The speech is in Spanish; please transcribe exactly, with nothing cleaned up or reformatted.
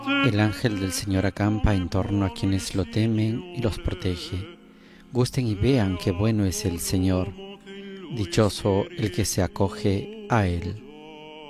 El ángel del Señor acampa en torno a quienes lo temen y los protege. Gusten y vean qué bueno es el Señor. Dichoso el que se acoge a Él.